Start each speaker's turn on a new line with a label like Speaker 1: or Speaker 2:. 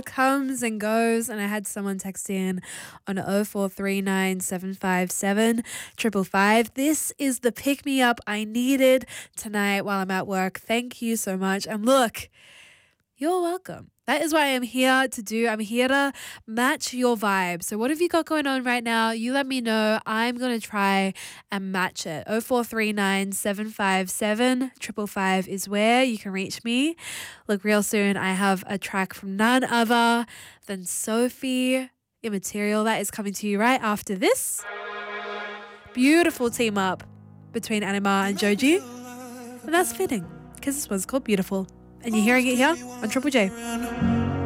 Speaker 1: comes and goes, and I had someone text in on 0439 757 555. This is the pick me up I needed tonight while I'm at work. Thank you so much. And look, you're welcome. That is what I am here to do. I'm here to match your vibe. So what have you got going on right now? You let me know. I'm going to try and match it. 0439 757 555 is where you can reach me. Look, real soon I have a track from none other than Sophie Immaterial that is coming to you right after this. Beautiful team up between Anima and Joji. And that's fitting because this one's called Beautiful. And you're hearing it here on Triple J.